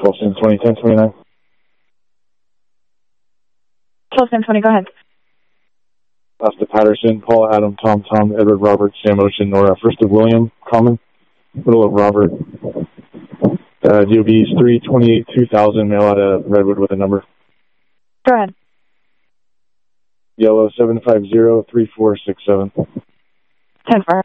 12 Sam 20, 10, 29. 12 Sam 20, go ahead. Oscar Patterson, Paul, Adam, Tom, Edward, Robert, Sam, Ocean, Nora, first of William, Common, middle of Robert. DOB is 328-2000, mail out of Redwood with a number. Go ahead. Yellow 750-3467. 10-4.